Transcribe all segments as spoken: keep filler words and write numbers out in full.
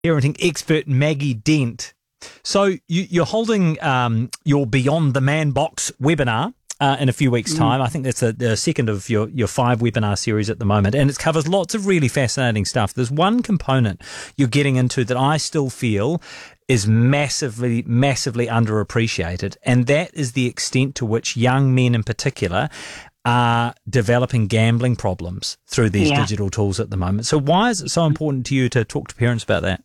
parenting expert Maggie Dent. So you, you're holding um, your Beyond the Man Box webinar uh, in a few weeks' time. Mm. I think that's the, the second of your, your five webinar series at the moment, and it covers lots of really fascinating stuff. There's one component you're getting into that I still feel is massively, massively underappreciated, and that is the extent to which young men in particular are developing gambling problems through these yeah. digital tools at the moment. So why is it so important to you to talk to parents about that?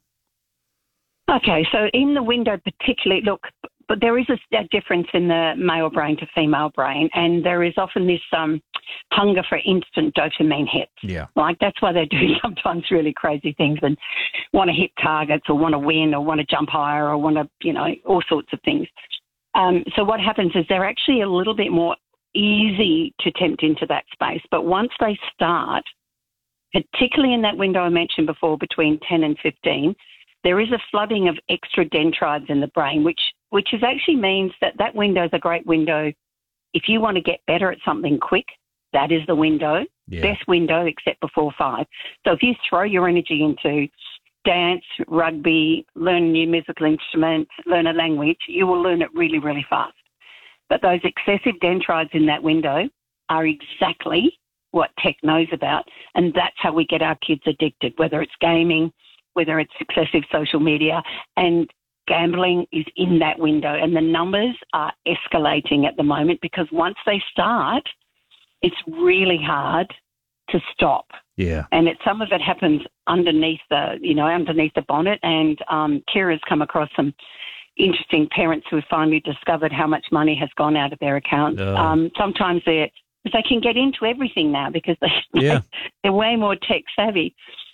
Okay, so in the window particularly, look, but there is a, a difference in the male brain to female brain, and there is often this um, hunger for instant dopamine hits. Yeah. Like that's why they do sometimes really crazy things and want to hit targets or want to win or want to jump higher or want to, you know, all sorts of things. Um, so what happens is they're actually a little bit more easy to tempt into that space. But once they start, particularly in that window I mentioned before between ten and fifteen, there is a flooding of extra dendrites in the brain, which which is actually means that that window is a great window. If you want to get better at something quick, that is the window, yeah. best window except before five. So if you throw your energy into dance, rugby, learn a new musical instrument, learn a language, you will learn it really, really fast. But those excessive dendrites in that window are exactly what tech knows about, and that's how we get our kids addicted, whether it's gaming, whether it's excessive social media, and gambling is in that window. And the numbers are escalating at the moment because once they start, it's really hard to stop. Yeah. And it, some of it happens underneath the, you know, underneath the bonnet. And um, Kira's come across some interesting parents who have finally discovered how much money has gone out of their accounts. Oh. Um, sometimes they're, they can get into everything now because they, yeah. they're way more tech savvy.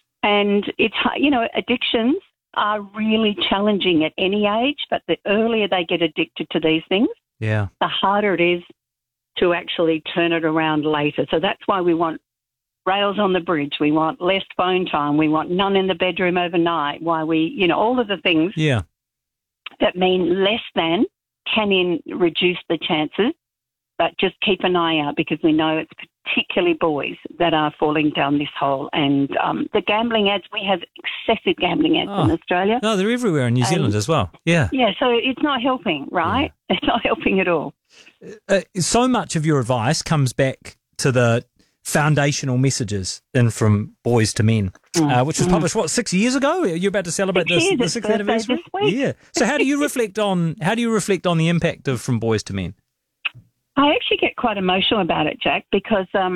And it's, you know, addictions are really challenging at any age, but the earlier they get addicted to these things, yeah, the harder it is to actually turn it around later. So that's why we want rails on the bridge. We want less phone time. We want none in the bedroom overnight. Why we, you know, all of the things yeah. that mean less than can in reduce the chances, but just keep an eye out because we know it's particularly boys that are falling down this hole. And um, the gambling ads, we have excessive gambling ads oh. in Australia. No, they're everywhere in New Zealand and, as well. Yeah. Yeah, so it's not helping, right? Yeah. It's not helping at all. Uh, so much of your advice comes back to the foundational messages in From Boys to Men, mm. uh, which was published, what, six years ago? You're about to celebrate six this, years, the sixth anniversary? Yeah. So how do you reflect on how do you reflect on the impact of From Boys to Men? I actually get quite emotional about it, Jack, because um,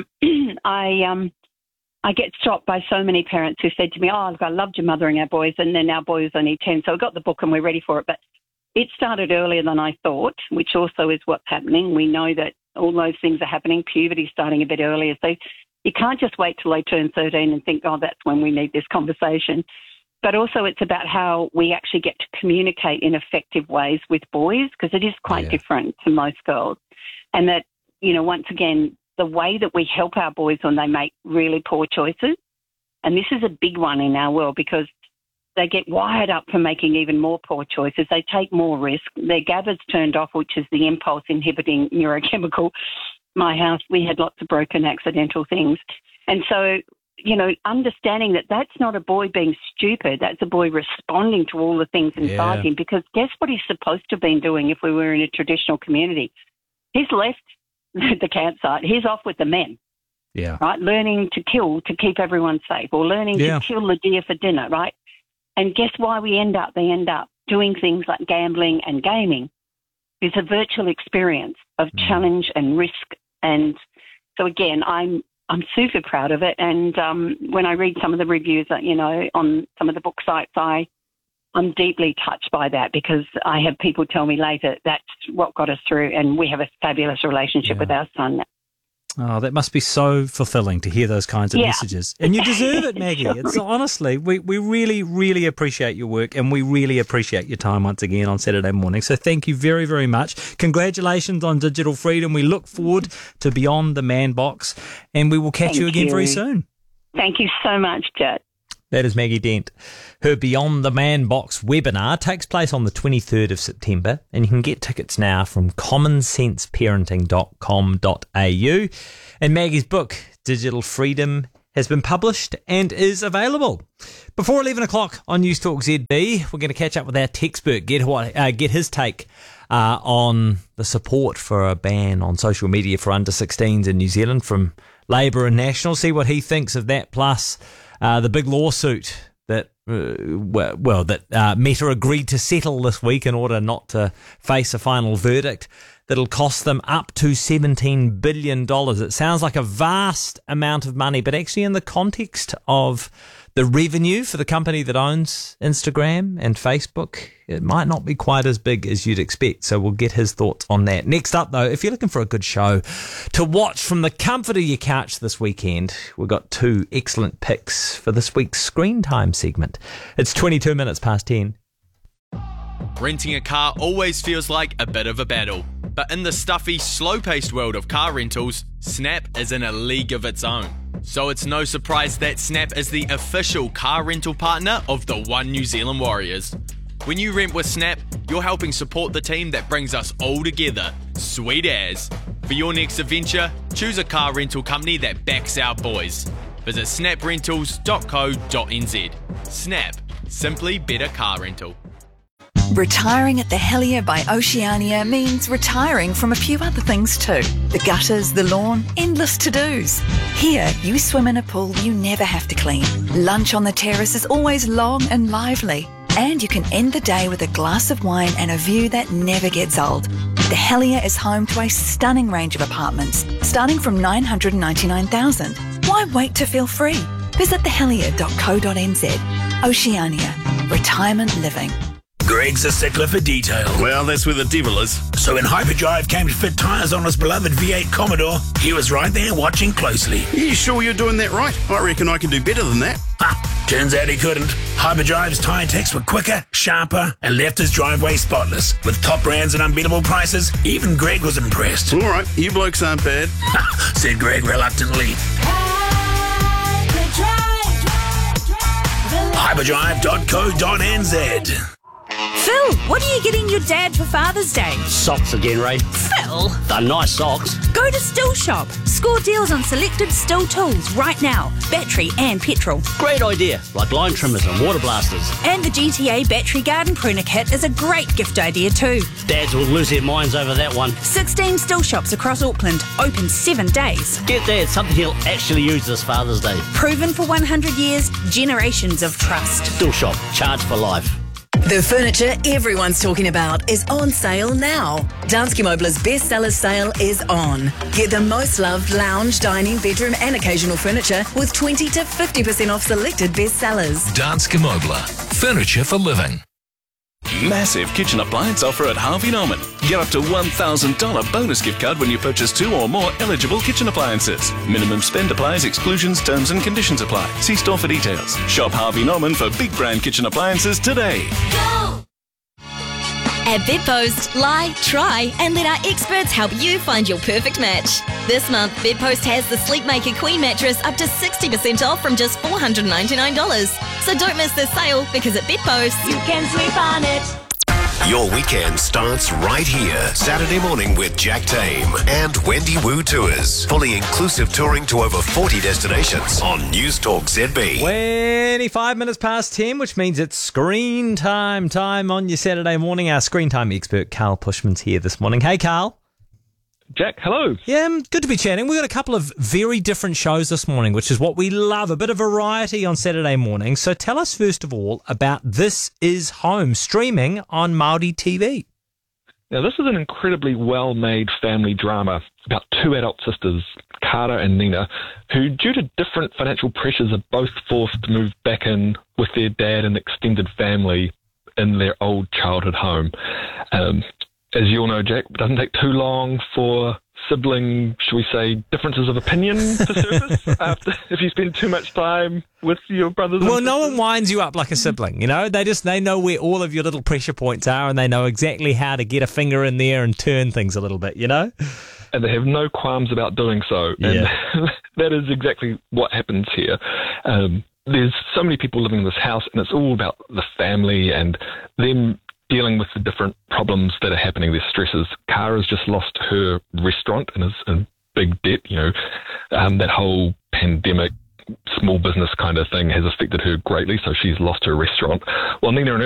I um, I get stopped by so many parents who said to me, oh, look, I loved your mothering our boys, and then our boy was only ten, so I got the book and we're ready for it. But it started earlier than I thought, which also is what's happening. We know that all those things are happening. Puberty's starting a bit earlier, so you can't just wait till they turn thirteen and think, oh, that's when we need this conversation. But also it's about how we actually get to communicate in effective ways with boys, because it is quite yeah. different to most girls. And that, you know, once again, the way that we help our boys when they make really poor choices, and this is a big one in our world because they get wired up for making even more poor choices. They take more risk. Their GABA's turned off, which is the impulse inhibiting neurochemical. My house, we had lots of broken accidental things. And so, you know, understanding that that's not a boy being stupid, that's a boy responding to all the things inside yeah. him, because guess what he's supposed to have been doing if we were in a traditional community? He's left the campsite. He's off with the men, yeah, right? Learning to kill to keep everyone safe, or learning yeah. to kill the deer for dinner, right? And guess why we end up? They end up doing things like gambling and gaming. It's a virtual experience of mm. challenge and risk. And so again, I'm I'm super proud of it. And um, when I read some of the reviews, that you know, on some of the book sites, I. I'm deeply touched by that because I have people tell me later that's what got us through, and we have a fabulous relationship yeah. with our son. Oh, that must be so fulfilling to hear those kinds of yeah. messages. And you deserve it, Maggie. Sure. It's honestly, we, we really, really appreciate your work, and we really appreciate your time once again on Saturday morning. So thank you very, very much. Congratulations on digital freedom. We look forward to Beyond the Man Box, and we will catch thank you again you. very soon. Thank you so much, Jet. That is Maggie Dent. Her Beyond the Man Box webinar takes place on the twenty-third of September, and you can get tickets now from common sense parenting dot com dot a u. And Maggie's book, Digital Freedom, has been published and is available. Before eleven o'clock on News Talk Z B, we're going to catch up with our textpert, get what, uh, get his take uh, on the support for a ban on social media for under sixteens in New Zealand from Labour and National. See what he thinks of that, plus uh, the big lawsuit that uh, well, well that uh, Meta agreed to settle this week in order not to face a final verdict that'll cost them up to seventeen billion dollars. It sounds like a vast amount of money, but actually in the context of the revenue for the company that owns Instagram and Facebook, it might not be quite as big as you'd expect. So we'll get his thoughts on that. Next up, though, if you're looking for a good show to watch from the comfort of your couch this weekend, we've got two excellent picks for this week's Screen Time segment. It's twenty-two minutes past ten. Renting a car always feels like a bit of a battle. But in the stuffy, slow-paced world of car rentals, Snap is in a league of its own. So it's no surprise that Snap is the official car rental partner of the One New Zealand Warriors. When you rent with Snap, you're helping support the team that brings us all together. Sweet as. For your next adventure, choose a car rental company that backs our boys. Visit snap rentals dot co dot n z. Snap. Simply better car rental. Retiring at the Helier by Oceania means retiring from a few other things too. The gutters, the lawn, endless to-dos. Here, you swim in a pool you never have to clean. Lunch on the terrace is always long and lively. And you can end the day with a glass of wine and a view that never gets old. The Helier is home to a stunning range of apartments, starting from nine hundred ninety-nine thousand dollars. Why wait to feel free? Visit the helier dot co dot n z. Oceania. Retirement living. Greg's a stickler for detail. Well, that's where the devil is. So when Hyperdrive came to fit tyres on his beloved V eight Commodore, he was right there watching closely. Are you sure you're doing that right? I reckon I can do better than that. Ha! Turns out he couldn't. Hyperdrive's tyre techs were quicker, sharper, and left his driveway spotless. With top brands and unbeatable prices, even Greg was impressed. All right, you blokes aren't bad. Ha! Said Greg reluctantly. Hyperdrive dot co dot n z. Phil, what are you getting your dad for Father's Day? Socks again, Ray. Phil! They're nice socks. Go to Still Shop. Score deals on selected Still tools right now. Battery and petrol. Great idea, like line trimmers and water blasters. And the G T A Battery Garden Pruner Kit is a great gift idea too. Dads will lose their minds over that one. sixteen Still Shops across Auckland, open seven days. Get Dad something he'll actually use this Father's Day. Proven for one hundred years, generations of trust. Still Shop, charge for life. The furniture everyone's talking about is on sale now. Danske Møbler's bestsellers sale is on. Get the most loved lounge, dining, bedroom and occasional furniture with twenty to fifty percent off selected bestsellers. Danske Møbler, furniture for living. Massive kitchen appliance offer at Harvey Norman. Get up to one thousand dollars bonus gift card when you purchase two or more eligible kitchen appliances. Minimum spend applies, exclusions, terms and conditions apply. See store for details. Shop Harvey Norman for big brand kitchen appliances today. Go! At Bedpost, lie, try, and let our experts help you find your perfect match. This month, Bedpost has the Sleepmaker Queen mattress up to sixty percent off from just four hundred ninety-nine dollars. So don't miss this sale, because at Bedpost, you can sleep on it. Your weekend starts right here. Saturday morning with Jack Tame and Wendy Wu Tours. Fully inclusive touring to over forty destinations on News Talk Z B. twenty-five minutes past ten, which means it's screen time time on your Saturday morning. Our screen time expert, Carl Pushman's here this morning. Hey, Carl. Jack, hello. Yeah, good to be chatting. We've got a couple of very different shows this morning, which is what we love, a bit of variety on Saturday morning. So tell us, first of all, about This Is Home, streaming on Māori T V. Now, this is an incredibly well-made family drama about two adult sisters, Kara and Nina, who, due to different financial pressures, are both forced to move back in with their dad and extended family in their old childhood home. Um, as you all know, Jack, it doesn't take too long for sibling, should we say, differences of opinion to surface after, if you spend too much time with your brothers and Well, sisters. no one winds you up like a sibling, you know? They just, they know where all of your little pressure points are, and they know exactly how to get a finger in there and turn things a little bit, you know? And they have no qualms about doing so. And Yeah. that is exactly what happens here. Um, there's so many people living in this house, and it's all about the family and them dealing with the different problems that are happening, their stresses. Kara's just lost her restaurant and is in big debt, you know. Um, that whole pandemic small business kind of thing has affected her greatly, so she's lost her restaurant. Well, Nina and